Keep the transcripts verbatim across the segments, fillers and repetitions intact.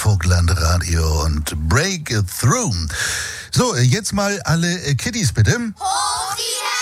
Vogtland-Radio und Break It Through. So, jetzt mal alle Kiddies bitte. Hoch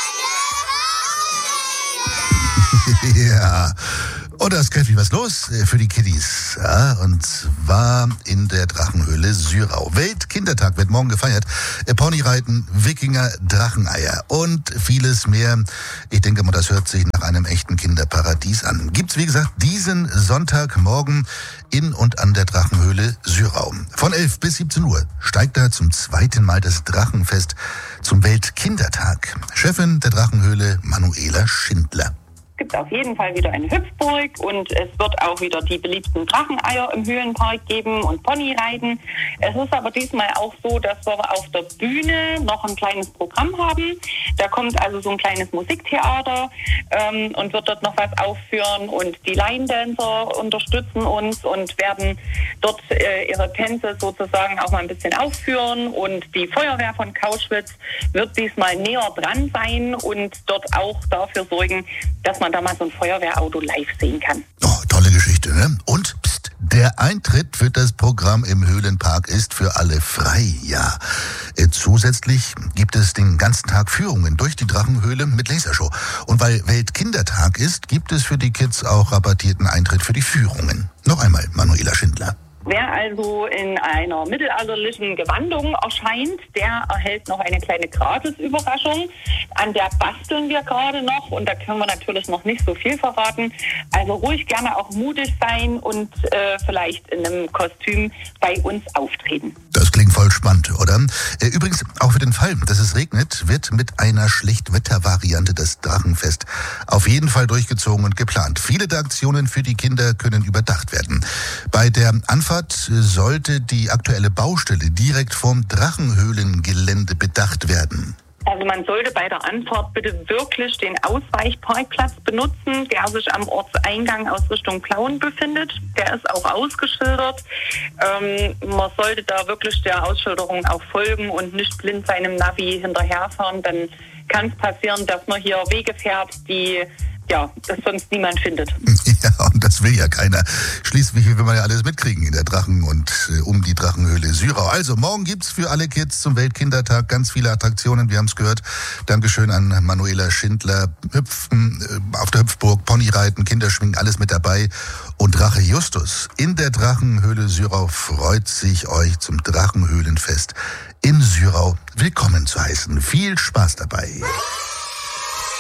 die Hände! Ja. Und da ist kräftig was los für die Kiddies. Ja, und zwar in der Drachenhöhle Syrau. Weltkindertag wird morgen gefeiert. Ponyreiten, Wikinger, Dracheneier und vieles mehr. Ich denke mal, das hört sich nach einem echten Kinderparadies an. Gibt's, wie gesagt, diesen Sonntagmorgen in und an der Drachenhöhle Syrau. Von elf bis siebzehn Uhr steigt da zum zweiten Mal das Drachenfest zum Weltkindertag. Chefin der Drachenhöhle Manuela Schindler. Es gibt auf jeden Fall wieder eine Hüpfburg und es wird auch wieder die beliebten Dracheneier im Höhlenpark geben und Ponyreiten. Es ist aber diesmal auch so, dass wir auf der Bühne noch ein kleines Programm haben. Da kommt also so ein kleines Musiktheater ähm, und wird dort noch was aufführen und die Line Dancer unterstützen uns und werden dort äh, ihre Tänze sozusagen auch mal ein bisschen aufführen und die Feuerwehr von Kauschwitz wird diesmal näher dran sein und dort auch dafür sorgen, dass man da mal so ein Feuerwehrauto live sehen kann. Oh, tolle Geschichte, ne? Und pst, der Eintritt für das Programm im Höhlenpark ist für alle frei, ja. Äh, zusätzlich gibt es den ganzen Tag Führungen durch die Drachenhöhle mit Lasershow. Und weil Weltkindertag ist, gibt es für die Kids auch rabattierten Eintritt für die Führungen. Noch einmal, Manuela Schindler. Wer also in einer mittelalterlichen Gewandung erscheint, der erhält noch eine kleine Gratis-Überraschung. An der basteln wir gerade noch und da können wir natürlich noch nicht so viel verraten. Also ruhig gerne auch mutig sein und äh, vielleicht in einem Kostüm bei uns auftreten. Das klingt voll spannend, oder? Äh, übrigens, auch für den Fall, dass es regnet, wird mit einer Schlechtwettervariante das Drachenfest auf jeden Fall durchgezogen und geplant. Viele der Aktionen für die Kinder können überdacht werden. Bei der Anfahrt sollte die aktuelle Baustelle direkt vom Drachenhöhlengelände bedacht werden. Also man sollte bei der Anfahrt bitte wirklich den Ausweichparkplatz benutzen, der sich am Ortseingang aus Richtung Plauen befindet. Der ist auch ausgeschildert. Ähm, man sollte da wirklich der Ausschilderung auch folgen und nicht blind seinem Navi hinterherfahren. Dann kann es passieren, dass man hier Wege fährt, die ja, das sonst niemand findet. Ja, und das will ja keiner. Schließlich will man ja alles mitkriegen in der Drachen- und äh, um die Drachenhöhle Syrau. Also, morgen gibt's für alle Kids zum Weltkindertag ganz viele Attraktionen, wir haben es gehört. Dankeschön an Manuela Schindler. Hüpfen, äh, auf der Hüpfburg, Ponyreiten, Kinderschwingen, alles mit dabei. Und Drache Justus in der Drachenhöhle Syrau freut sich, euch zum Drachenhöhlenfest in Syrau willkommen zu heißen. Viel Spaß dabei.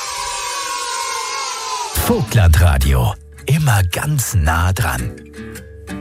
Vogtland-Radio. Immer ganz nah dran.